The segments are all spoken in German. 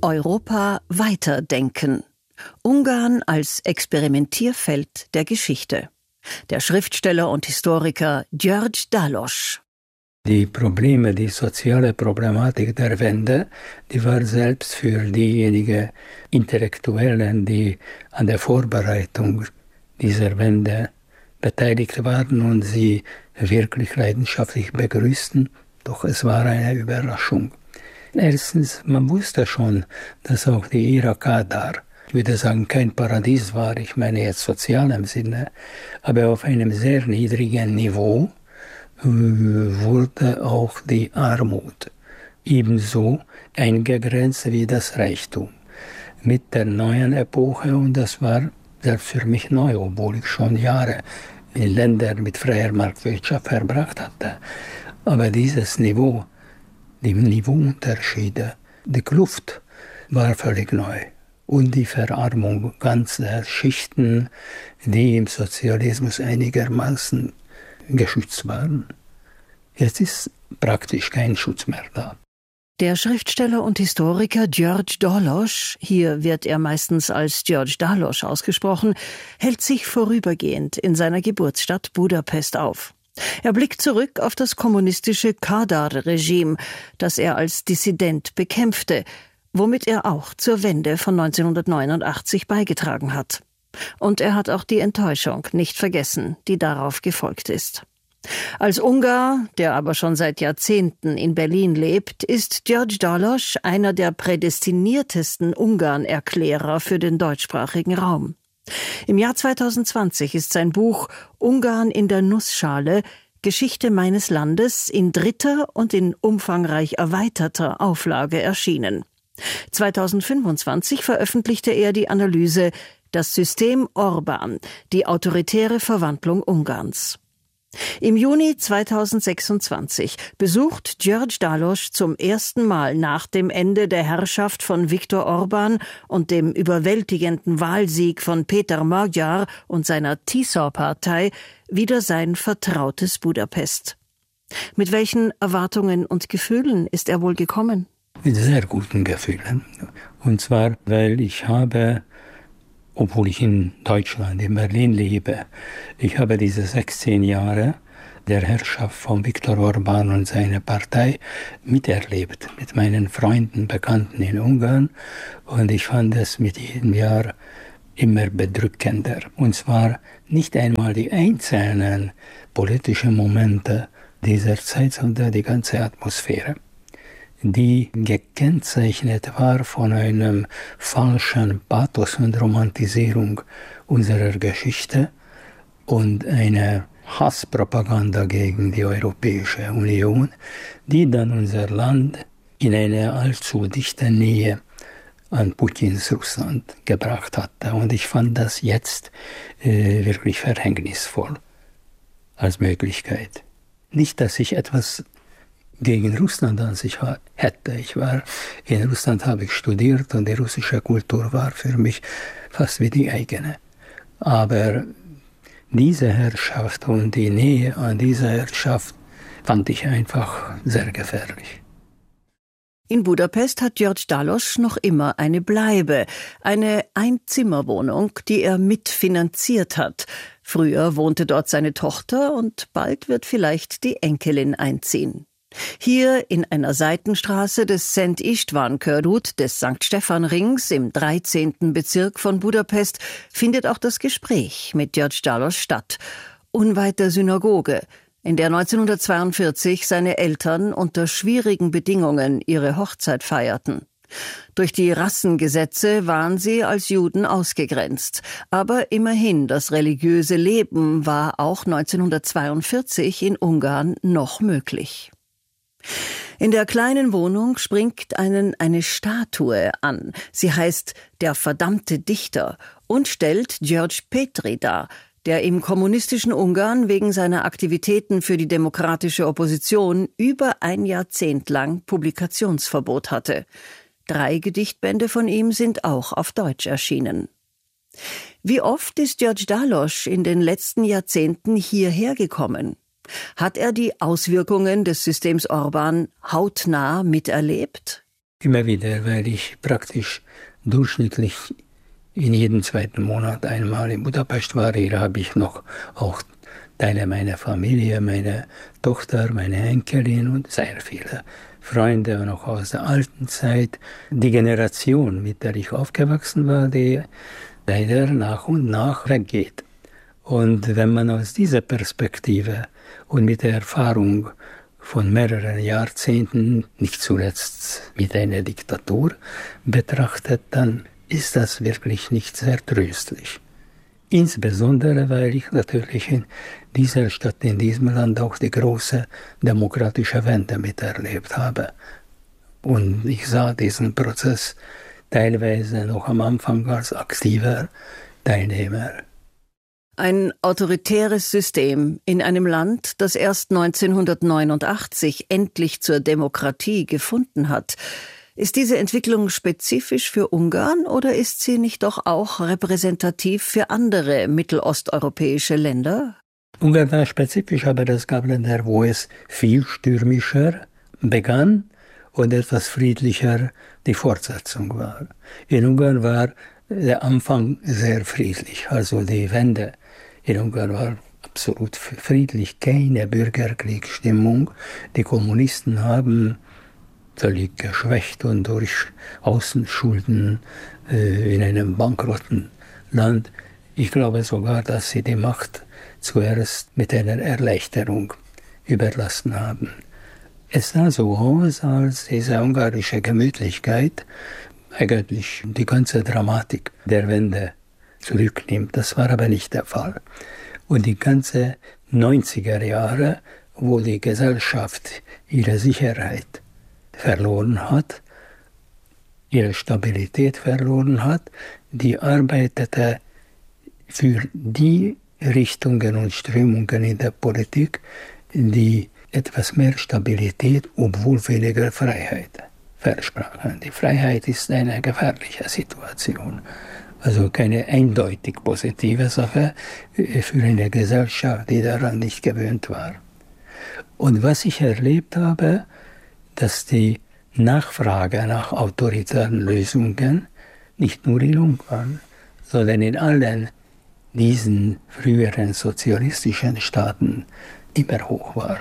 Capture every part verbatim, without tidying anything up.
Europa weiterdenken. Ungarn als Experimentierfeld der Geschichte. Der Schriftsteller und Historiker György Dallos. Die Probleme, die soziale Problematik der Wende, die war selbst für diejenigen Intellektuellen, die an der Vorbereitung dieser Wende beteiligt waren und sie wirklich leidenschaftlich begrüßten, doch es war eine Überraschung. Erstens, man wusste schon, dass auch die Ära Kadar, ich würde sagen, kein Paradies war, ich meine jetzt sozial im Sinne, aber auf einem sehr niedrigen Niveau wurde auch die Armut ebenso eingegrenzt wie das Reichtum. Mit der neuen Epoche, und das war selbst für mich neu, obwohl ich schon Jahre in Ländern mit freier Marktwirtschaft verbracht hatte. Aber dieses Niveau, die Niveauunterschiede, die Kluft war völlig neu. Und die Verarmung ganzer Schichten, die im Sozialismus einigermaßen geschützt waren. Jetzt ist praktisch kein Schutz mehr da. Der Schriftsteller und Historiker György Dallos, hier wird er meistens als György Dallos ausgesprochen, hält sich vorübergehend in seiner Geburtsstadt Budapest auf. Er blickt zurück auf das kommunistische Kadar-Regime, das er als Dissident bekämpfte, womit er auch zur Wende von neunzehnhundertneunundachtzig beigetragen hat. Und er hat auch die Enttäuschung nicht vergessen, die darauf gefolgt ist. Als Ungar, der aber schon seit Jahrzehnten in Berlin lebt, ist György Dallos einer der prädestiniertesten Ungarn-Erklärer für den deutschsprachigen Raum. Im Jahr zweitausendzwanzig ist sein Buch Ungarn in der Nussschale – Geschichte meines Landes in dritter und in umfangreich erweiterter Auflage erschienen. zweitausendfünfundzwanzig veröffentlichte er die Analyse Das System Orbán, die autoritäre Verwandlung Ungarns. Im Juni zweitausendsechsundzwanzig besucht György Dallos zum ersten Mal nach dem Ende der Herrschaft von Viktor Orbán und dem überwältigenden Wahlsieg von Péter Magyar und seiner Tisza-Partei wieder sein vertrautes Budapest. Mit welchen Erwartungen und Gefühlen ist er wohl gekommen? Mit sehr guten Gefühlen. Und zwar, weil ich habe, obwohl ich in Deutschland, in Berlin lebe, ich habe diese sechzehn Jahre der Herrschaft von Viktor Orbán und seiner Partei miterlebt, mit meinen Freunden, Bekannten in Ungarn. Und ich fand es mit jedem Jahr immer bedrückender. Und zwar nicht einmal die einzelnen politischen Momente dieser Zeit, sondern die ganze Atmosphäre, die gekennzeichnet war von einem falschen Pathos und Romantisierung unserer Geschichte und einer Hasspropaganda gegen die Europäische Union, die dann unser Land in eine allzu dichte Nähe an Putins Russland gebracht hatte. Und ich fand das jetzt äh, wirklich verhängnisvoll als Möglichkeit. Nicht, dass ich etwas gegen Russland an sich hätte. Ich war in Russland, habe ich studiert und die russische Kultur war für mich fast wie die eigene. Aber diese Herrschaft und die Nähe an dieser Herrschaft fand ich einfach sehr gefährlich. In Budapest hat György Dallos noch immer eine Bleibe, eine Einzimmerwohnung, die er mitfinanziert hat. Früher wohnte dort seine Tochter und bald wird vielleicht die Enkelin einziehen. Hier in einer Seitenstraße des Szent István körút des Sankt Stephan-Rings im dreizehnten Bezirk von Budapest findet auch das Gespräch mit György Dallos statt, unweit der Synagoge, in der neunzehnhundertzweiundvierzig seine Eltern unter schwierigen Bedingungen ihre Hochzeit feierten. Durch die Rassengesetze waren sie als Juden ausgegrenzt. Aber immerhin, das religiöse Leben war auch neunzehnhundertzweiundvierzig in Ungarn noch möglich. In der kleinen Wohnung springt einen eine Statue an. Sie heißt »Der verdammte Dichter« und stellt György Petry dar, der im kommunistischen Ungarn wegen seiner Aktivitäten für die demokratische Opposition über ein Jahrzehnt lang Publikationsverbot hatte. Drei Gedichtbände von ihm sind auch auf Deutsch erschienen. Wie oft ist György Dallos in den letzten Jahrzehnten hierher gekommen? Hat er die Auswirkungen des Systems Orbán hautnah miterlebt? immer wieder, weil ich praktisch durchschnittlich in jedem zweiten Monat einmal in Budapest war. Hier habe ich noch auch Teile meiner Familie, meine Tochter, meine Enkelin und sehr viele Freunde noch aus der alten Zeit. Die Generation, mit der ich aufgewachsen war, die leider nach und nach weggeht. Und wenn man aus dieser Perspektive und mit der Erfahrung von mehreren Jahrzehnten, nicht zuletzt mit einer Diktatur, betrachtet, dann ist das wirklich nicht sehr tröstlich. Insbesondere, weil ich natürlich in dieser Stadt, in diesem Land auch die große demokratische Wende miterlebt habe. Und ich sah diesen Prozess teilweise noch am Anfang als aktiver Teilnehmer. Ein autoritäres System in einem Land, das erst neunzehnhundertneunundachtzig endlich zur Demokratie gefunden hat. Ist diese Entwicklung spezifisch für Ungarn oder ist sie nicht doch auch repräsentativ für andere mittelosteuropäische Länder? Ungarn war spezifisch, aber es gab Länder, wo es viel stürmischer begann und etwas friedlicher die Fortsetzung war. In Ungarn war der Anfang sehr friedlich, also die Wende in Ungarn war absolut friedlich, keine Bürgerkriegsstimmung. Die Kommunisten haben völlig geschwächt und durch Außenschulden äh, in einem bankrotten Land. Ich glaube sogar, dass sie die Macht zuerst mit einer Erleichterung überlassen haben. Es sah so aus, als diese ungarische Gemütlichkeit eigentlich die ganze Dramatik der Wende zurücknimmt. Das war aber nicht der Fall. Und die ganze neunziger Jahre, wo die Gesellschaft ihre Sicherheit verloren hat, ihre Stabilität verloren hat, die arbeitete für die Richtungen und Strömungen in der Politik, die etwas mehr Stabilität, obwohl weniger Freiheit versprachen. Die Freiheit ist eine gefährliche Situation. Also keine eindeutig positive Sache für eine Gesellschaft, die daran nicht gewöhnt war. Und was ich erlebt habe, dass die Nachfrage nach autoritären Lösungen nicht nur in Ungarn, sondern in allen diesen früheren sozialistischen Staaten immer hoch war.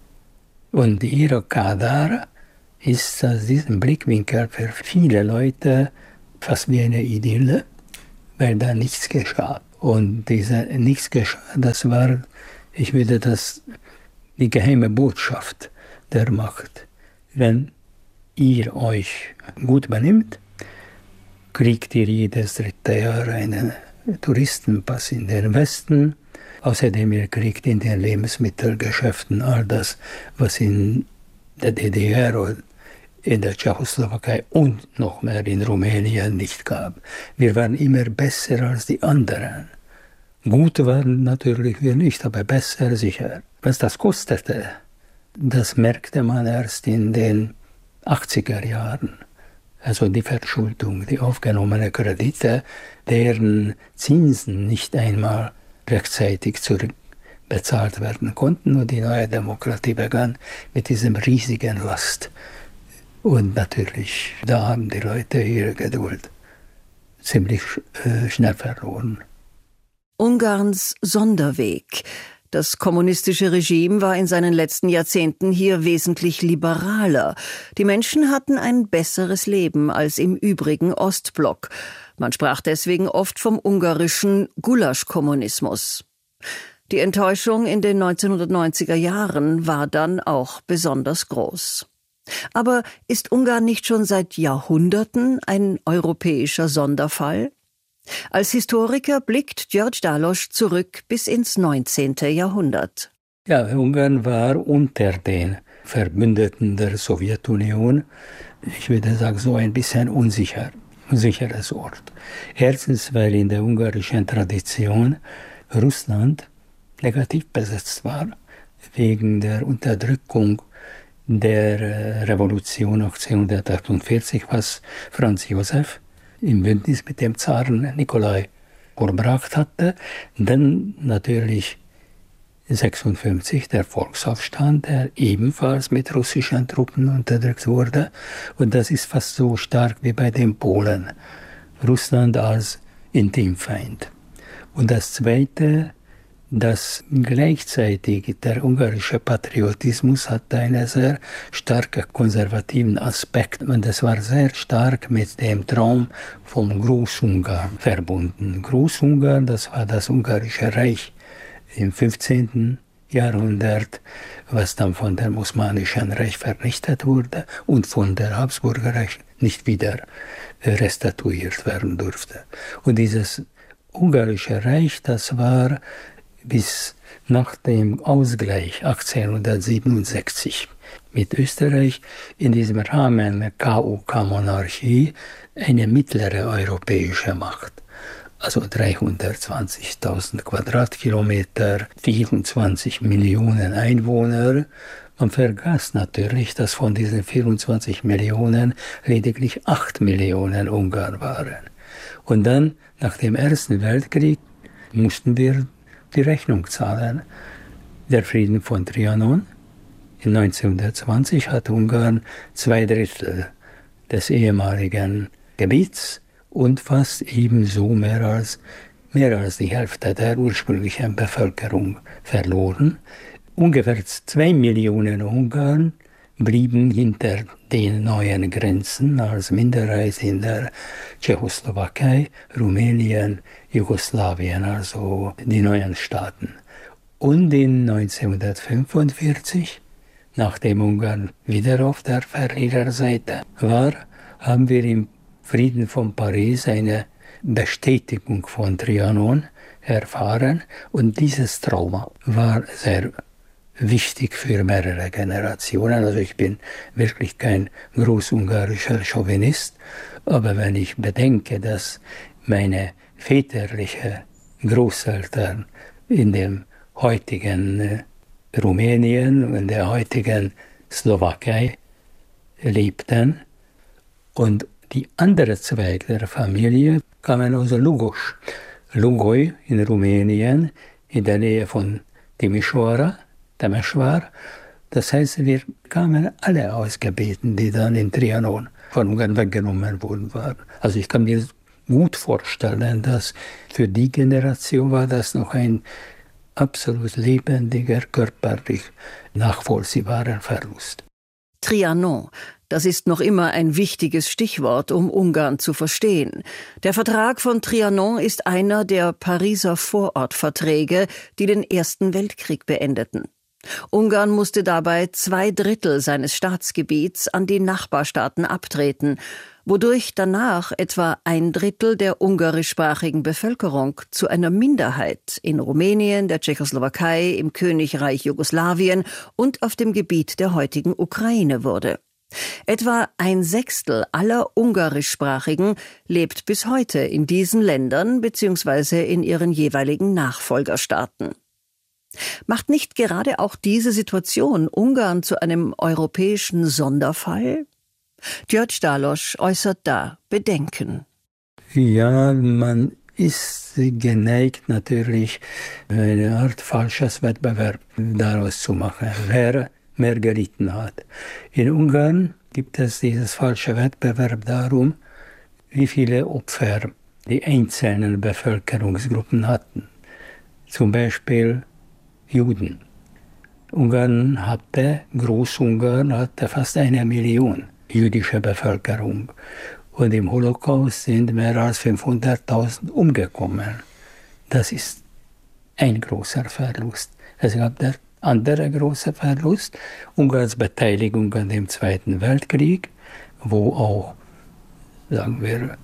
Und ihre Kader ist aus diesem Blickwinkel für viele Leute fast wie eine Idylle, weil da nichts geschah. Und dieser nichts geschah, das war, ich würde das, die geheime Botschaft der Macht. Wenn ihr euch gut benimmt, kriegt ihr jedes dritte Jahr einen Touristenpass in den Westen. Außerdem ihr kriegt in den Lebensmittelgeschäften all das, was in der D D R oder in der Tschechoslowakei und noch mehr in Rumänien nicht gab. Wir waren immer besser als die anderen. Gut waren natürlich wir nicht, aber besser sicher. Was das kostete, das merkte man erst in den achtziger Jahren. Also die Verschuldung, die aufgenommenen Kredite, deren Zinsen nicht einmal rechtzeitig zurückbezahlt werden konnten. Und die neue Demokratie begann mit diesem riesigen Last. Und natürlich, da haben die Leute ihre Geduld ziemlich äh, schnell verloren. Ungarns Sonderweg. Das kommunistische Regime war in seinen letzten Jahrzehnten hier wesentlich liberaler. Die Menschen hatten ein besseres Leben als im übrigen Ostblock. Man sprach deswegen oft vom ungarischen Gulaschkommunismus. Die Enttäuschung in den neunzehnhundertneunziger Jahren war dann auch besonders groß. Aber ist Ungarn nicht schon seit Jahrhunderten ein europäischer Sonderfall? Als Historiker blickt György Dallos zurück bis ins neunzehnten Jahrhundert. Ja, Ungarn war unter den Verbündeten der Sowjetunion, ich würde sagen, so ein bisschen unsicher, unsicheres Ort. Erstens, weil in der ungarischen Tradition Russland negativ besetzt war, wegen der Unterdrückung der Revolution achtzehnhundertachtundvierzig, was Franz Josef im Bündnis mit dem Zaren Nikolai vollbracht hatte. Dann natürlich sechsundfünfzig der Volksaufstand, der ebenfalls mit russischen Truppen unterdrückt wurde. Und das ist fast so stark wie bei den Polen. Russland als Intimfeind. Und das Zweite, dass gleichzeitig der ungarische Patriotismus hat einen sehr starken konservativen Aspekt. Und das war sehr stark mit dem Traum von Großungarn verbunden. Großungarn, das war das Ungarische Reich im fünfzehnten Jahrhundert, was dann von dem Osmanischen Reich vernichtet wurde und von der Habsburgerreich nicht wieder restauiert werden durfte. Und dieses Ungarische Reich, das war bis nach dem Ausgleich achtzehnhundertsiebenundsechzig mit Österreich in diesem Rahmen der K U K-Monarchie eine mittlere europäische Macht. Also dreihundertzwanzigtausend Quadratkilometer, vierundzwanzig Millionen Einwohner. Man vergaß natürlich, dass von diesen vierundzwanzig Millionen lediglich acht Millionen Ungarn waren. Und dann, nach dem Ersten Weltkrieg, mussten wir die Rechnung zahlen. Der Frieden von Trianon in neunzehnhundertzwanzig hat Ungarn zwei Drittel des ehemaligen Gebiets und fast ebenso mehr als, mehr als die Hälfte der ursprünglichen Bevölkerung verloren. Ungefähr zwei Millionen Ungarn blieben hinter den neuen Grenzen als Minderheit in der Tschechoslowakei, Rumänien, Jugoslawien, also die neuen Staaten. Und in neunzehnhundertfünfundvierzig, nachdem Ungarn wieder auf der Verliererseite war, haben wir im Frieden von Paris eine Bestätigung von Trianon erfahren. Und dieses Trauma war sehr wichtig für mehrere Generationen. Also ich bin wirklich kein großungarischer Chauvinist, aber wenn ich bedenke, dass meine väterliche Großeltern in dem heutigen äh, Rumänien und in der heutigen Slowakei lebten und die andere Zweig der Familie kamen aus Lugoj. Lugoj in Rumänien, in der Nähe von Timișoara, Temeswar. Das heißt, wir kamen alle aus Gebieten, die dann in Trianon von Ungarn weggenommen worden waren. Also ich kann mir gut vorstellen, dass für die Generation war das noch ein absolut lebendiger, körperlich nachvollziehbarer Verlust. Trianon. Das ist noch immer ein wichtiges Stichwort, um Ungarn zu verstehen. Der Vertrag von Trianon ist einer der Pariser Vorortverträge, die den Ersten Weltkrieg beendeten. Ungarn musste dabei zwei Drittel seines Staatsgebiets an die Nachbarstaaten abtreten, wodurch danach etwa ein Drittel der ungarischsprachigen Bevölkerung zu einer Minderheit in Rumänien, der Tschechoslowakei, im Königreich Jugoslawien und auf dem Gebiet der heutigen Ukraine wurde. Etwa ein Sechstel aller Ungarischsprachigen lebt bis heute in diesen Ländern bzw. in ihren jeweiligen Nachfolgerstaaten. Macht nicht gerade auch diese Situation Ungarn zu einem europäischen Sonderfall? György Dallos äußert da Bedenken. Ja, man ist geneigt natürlich, eine Art falsches Wettbewerb daraus zu machen, wer mehr gelitten hat. In Ungarn gibt es dieses falsche Wettbewerb darum, wie viele Opfer die einzelnen Bevölkerungsgruppen hatten. Zum Beispiel Juden. Ungarn hatte, Großungarn hatte fast eine Million jüdische Bevölkerung. Und im Holocaust sind mehr als fünfhunderttausend umgekommen. Das ist ein großer Verlust. Es gab der andere große Verlust, Ungarns Beteiligung an dem Zweiten Weltkrieg, wo auch, sagen wir,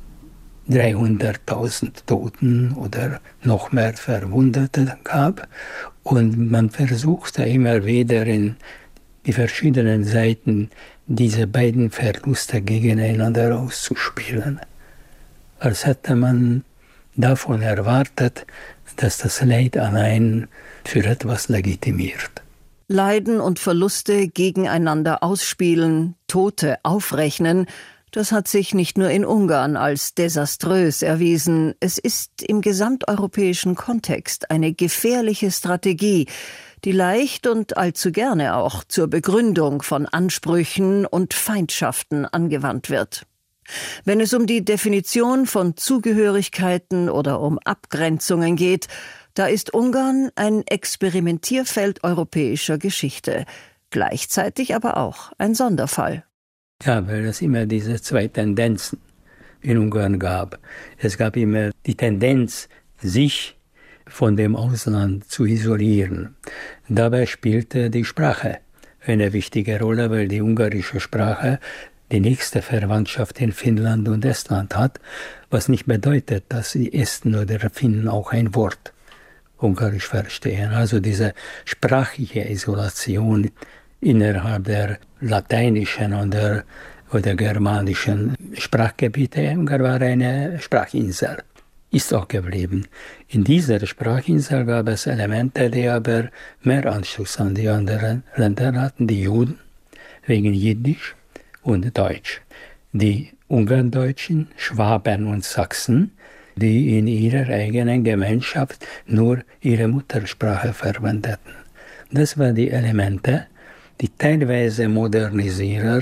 dreihunderttausend Toten oder noch mehr Verwundete gab. Und man versuchte immer wieder in die verschiedenen Seiten diese beiden Verluste gegeneinander auszuspielen. Als hätte man davon erwartet, dass das Leid allein für etwas legitimiert. Leiden und Verluste gegeneinander ausspielen, Tote aufrechnen, Das hat sich nicht nur in Ungarn als desaströs erwiesen, es ist im gesamteuropäischen Kontext eine gefährliche Strategie, die leicht und allzu gerne auch zur Begründung von Ansprüchen und Feindschaften angewandt wird. Wenn es um die Definition von Zugehörigkeiten oder um Abgrenzungen geht, da ist Ungarn ein Experimentierfeld europäischer Geschichte, gleichzeitig aber auch ein Sonderfall. Ja, weil es immer diese zwei Tendenzen in Ungarn gab. Es gab immer die Tendenz, sich von dem Ausland zu isolieren. Dabei spielte die Sprache eine wichtige Rolle, weil die ungarische Sprache die nächste Verwandtschaft in Finnland und Estland hat, was nicht bedeutet, dass die Esten oder Finnen auch ein Wort Ungarisch verstehen. Also diese sprachliche Isolation innerhalb der lateinischen oder, oder germanischen Sprachgebiete. Ungarn war eine Sprachinsel, ist auch geblieben. In dieser Sprachinsel gab es Elemente, die aber mehr Anschluss an die anderen Länder hatten, die Juden, wegen Jiddisch und Deutsch. Die Ungarndeutschen, Schwaben und Sachsen, die in ihrer eigenen Gemeinschaft nur ihre Muttersprache verwendeten. Das waren die Elemente, die teilweise Modernisierer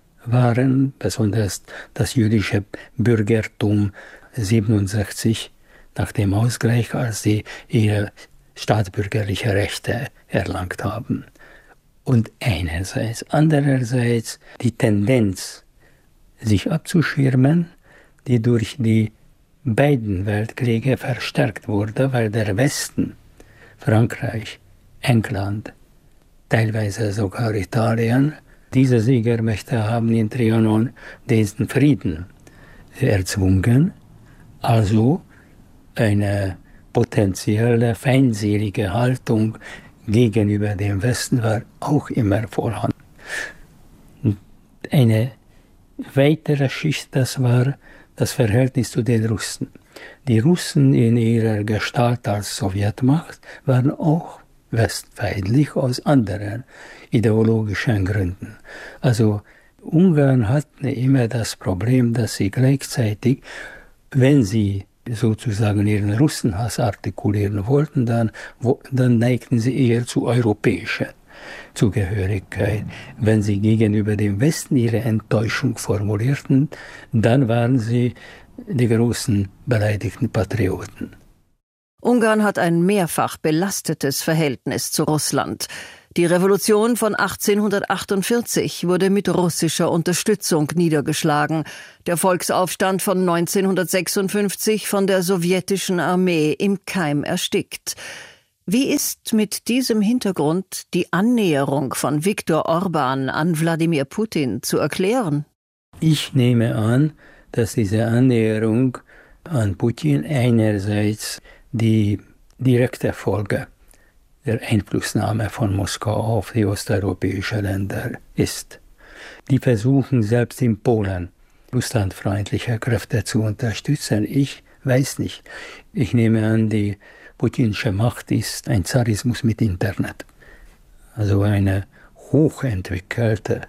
waren, besonders das jüdische Bürgertum siebenundsechzig nach dem Ausgleich, als sie ihre staatsbürgerliche Rechte erlangt haben. Und einerseits, andererseits die Tendenz, sich abzuschirmen, die durch die beiden Weltkriege verstärkt wurde, weil der Westen, Frankreich, England, teilweise sogar Italien, diese Siegermächte haben in Trianon diesen Frieden erzwungen, also eine potenzielle feindselige Haltung gegenüber dem Westen war auch immer vorhanden. Eine weitere Schicht, das war das Verhältnis zu den Russen. Die Russen in ihrer Gestalt als Sowjetmacht waren auch westfeindlich aus anderen ideologischen Gründen. Also Ungarn hatte immer das Problem, dass sie gleichzeitig, wenn sie sozusagen ihren Russenhass artikulieren wollten, dann, wo, dann neigten sie eher zu europäischer Zugehörigkeit. Wenn sie gegenüber dem Westen ihre Enttäuschung formulierten, dann waren sie die großen beleidigten Patrioten. Ungarn hat ein mehrfach belastetes Verhältnis zu Russland. Die Revolution von achtzehnhundertachtundvierzig wurde mit russischer Unterstützung niedergeschlagen, der Volksaufstand von neunzehnhundertsechsundfünfzig von der sowjetischen Armee im Keim erstickt. Wie ist mit diesem Hintergrund die Annäherung von Viktor Orbán an Wladimir Putin zu erklären? Ich nehme an, dass diese Annäherung an Putin einerseits die direkte Folge der Einflussnahme von Moskau auf die osteuropäischen Länder ist. Die versuchen selbst in Polen russlandfreundliche Kräfte zu unterstützen. Ich weiß nicht. Ich nehme an, die putinsche Macht ist ein Zarismus mit Internet. Also eine hochentwickelte,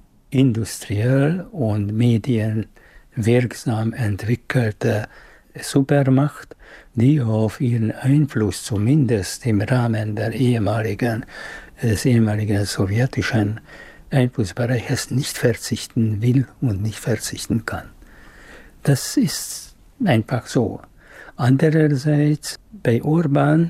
industriell und medienwirksam entwickelte Supermacht, die auf ihren Einfluss zumindest im Rahmen der ehemaligen, des ehemaligen sowjetischen Einflussbereiches nicht verzichten will und nicht verzichten kann. Das ist einfach so. Andererseits, bei Orbán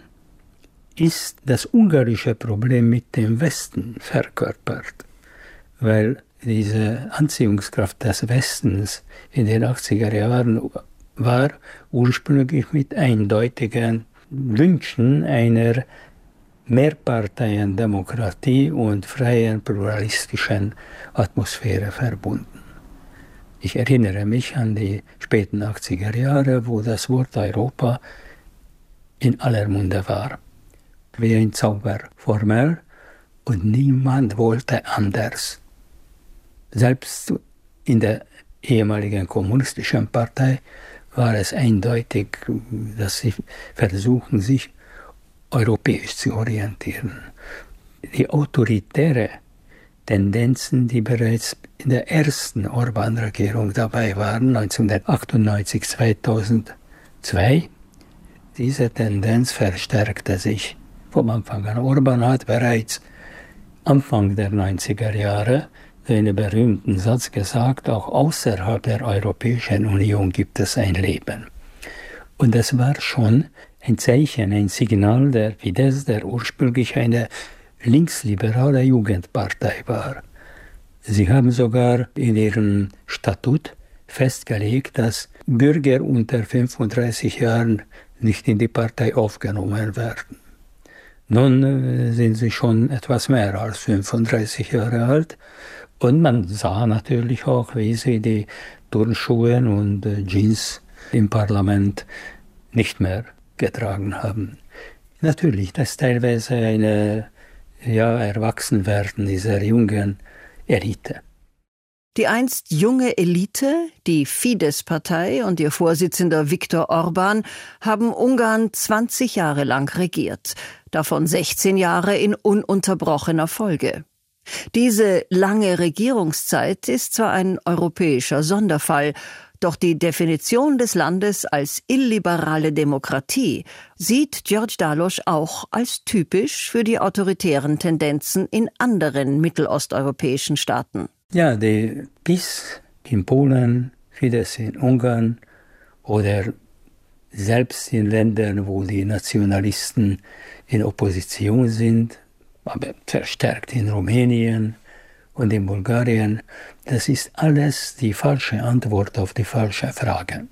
ist das ungarische Problem mit dem Westen verkörpert, weil diese Anziehungskraft des Westens in den achtziger Jahren war ursprünglich mit eindeutigen Wünschen einer Mehrparteiendemokratie und freien pluralistischen Atmosphäre verbunden. Ich erinnere mich an die späten achtziger Jahre, wo das Wort Europa in aller Munde war. Wie ein Zauberformel und niemand wollte anders. Selbst in der ehemaligen kommunistischen Partei war es eindeutig, dass sie versuchen, sich europäisch zu orientieren. Die autoritäre Tendenzen, die bereits in der ersten Orbán-Regierung dabei waren, neunzehnhundertachtundneunzig, zweitausendzwei. Diese Tendenz verstärkte sich vom Anfang an. Orbán hat bereits Anfang der neunziger Jahre seinen berühmten Satz gesagt, auch außerhalb der Europäischen Union gibt es ein Leben. Und das war schon ein Zeichen, ein Signal der Fidesz, der ursprünglich eine linksliberale Jugendpartei war. Sie haben sogar in ihrem Statut festgelegt, dass Bürger unter fünfunddreißig Jahren nicht in die Partei aufgenommen werden. Nun äh, sind sie schon etwas mehr als fünfunddreißig Jahre alt und man sah natürlich auch, wie sie die Turnschuhe und äh, Jeans im Parlament nicht mehr getragen haben. Natürlich, das ist teilweise eine ja, Erwachsenwerden dieser jungen Elite. Die einst junge Elite, die Fidesz-Partei und ihr Vorsitzender Viktor Orbán, haben Ungarn zwanzig Jahre lang regiert, davon sechzehn Jahre in ununterbrochener Folge. Diese lange Regierungszeit ist zwar ein europäischer Sonderfall, doch die Definition des Landes als illiberale Demokratie sieht György Dallos auch als typisch für die autoritären Tendenzen in anderen mittelosteuropäischen Staaten. Ja, die PiS in Polen, Fidesz in Ungarn oder selbst in Ländern, wo die Nationalisten in Opposition sind, aber verstärkt in Rumänien und in Bulgarien, das ist alles die falsche Antwort auf die falsche Frage.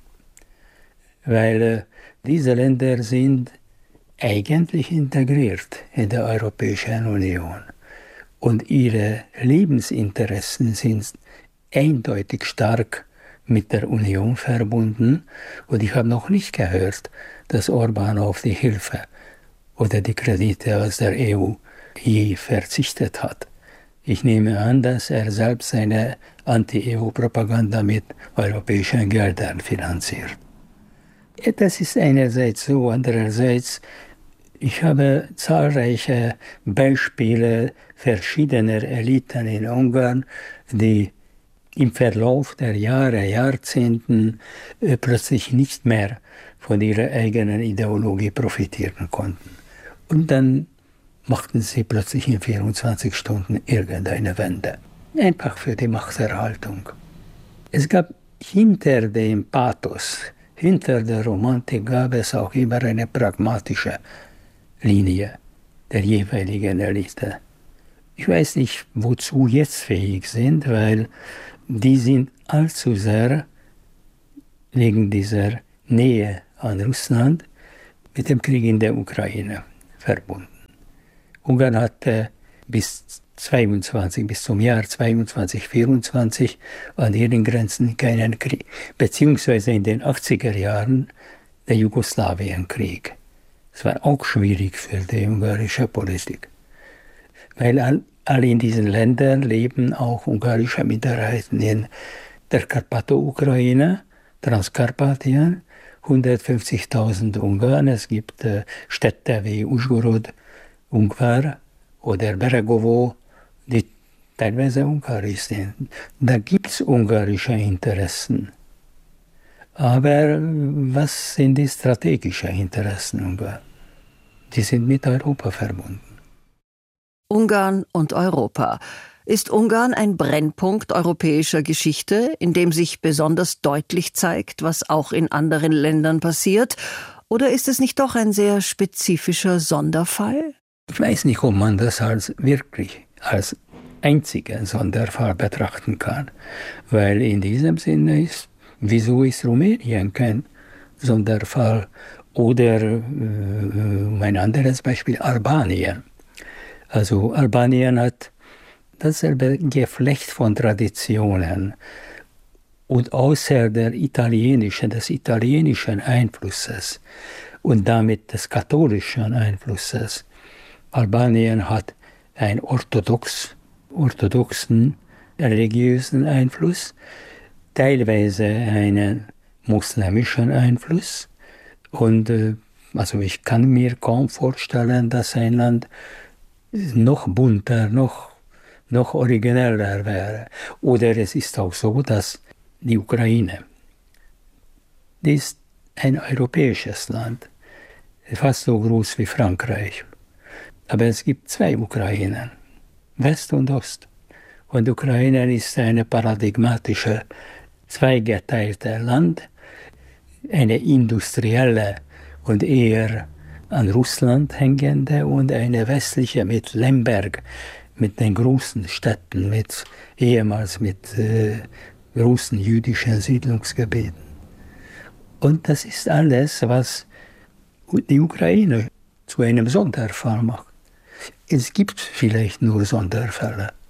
Weil äh, diese Länder sind eigentlich integriert in der Europäischen Union. Und ihre Lebensinteressen sind eindeutig stark mit der Union verbunden. Und ich habe noch nicht gehört, dass Orbán auf die Hilfe oder die Kredite aus der E U je verzichtet hat. Ich nehme an, dass er selbst seine Anti-E U-Propaganda mit europäischen Geldern finanziert. Das ist einerseits so, andererseits ich habe zahlreiche Beispiele verschiedener Eliten in Ungarn, die im Verlauf der Jahre, Jahrzehnten äh, plötzlich nicht mehr von ihrer eigenen Ideologie profitieren konnten. Und dann machten sie plötzlich in vierundzwanzig Stunden irgendeine Wende. Einfach für die Machterhaltung. Es gab hinter dem Pathos, hinter der Romantik gab es auch immer eine pragmatische Linie der jeweiligen Elite. Ich weiß nicht, wozu jetzt fähig sind, weil die sind allzu sehr wegen dieser Nähe an Russland mit dem Krieg in der Ukraine verbunden. Ungarn hatte bis zweiundzwanzig, bis zum Jahr zweiundzwanzig, vierundzwanzig an ihren Grenzen keinen Krieg, beziehungsweise in den achtziger Jahren der Jugoslawienkrieg. Es war auch schwierig für die ungarische Politik, weil all, all in diesen Ländern leben auch ungarische Minderheiten in der Karpato-Ukraine, Transkarpatien, hundertfünfzigtausend Ungarn. Es gibt äh, Städte wie Užhorod, Ungvar oder Beregovo, die teilweise ungarisch sind. Da gibt es ungarische Interessen. Aber was sind die strategischen Interessen Ungarn? Die sind mit Europa verbunden. Ungarn und Europa. Ist Ungarn ein Brennpunkt europäischer Geschichte, in dem sich besonders deutlich zeigt, was auch in anderen Ländern passiert? Oder ist es nicht doch ein sehr spezifischer Sonderfall? Ich weiß nicht, ob man das als wirklich als einzigen Sonderfall betrachten kann. Weil in diesem Sinne ist, wieso ist Rumänien kein Sonderfall? Oder äh, ein anderes Beispiel, Albanien. Also Albanien hat dasselbe Geflecht von Traditionen. Und außer der italienischen, des italienischen Einflusses und damit des katholischen Einflusses, Albanien hat einen orthodox, orthodoxen religiösen Einfluss, teilweise einen muslimischen Einfluss. Und äh, also ich kann mir kaum vorstellen, dass ein Land noch bunter, noch, noch origineller wäre. Oder es ist auch so, dass die Ukraine, die ist ein europäisches Land, fast so groß wie Frankreich. Aber es gibt zwei Ukrainen, West und Ost. Und Ukraine ist eine paradigmatische, zweigeteilte Land, eine industrielle und eher an Russland hängende und eine westliche mit Lemberg, mit den großen Städten, mit ehemals mit äh, großen jüdischen Siedlungsgebieten. Und das ist alles, was die Ukraine zu einem Sonderfall macht. Es gibt vielleicht nur Sonderfälle.